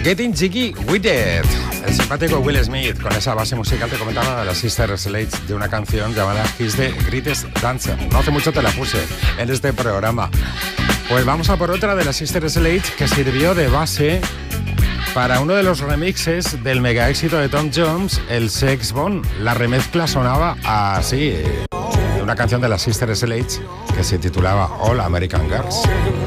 Getting Jiggy With It. El simpático Will Smith, con esa base musical, te comentaba de las Sister Sledge, de una canción llamada He's the Greatest Dancer. No hace mucho te la puse en este programa. Pues vamos a por otra de las Sister Sledge que sirvió de base para uno de los remixes del mega éxito de Tom Jones, el Sex Bomb. La remezcla sonaba así, una canción de las Sister Sledge que se titulaba All American Girls.